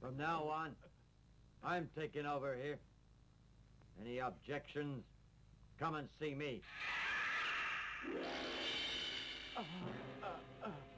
From now on, I'm taking over here. Any objections? Come and see me.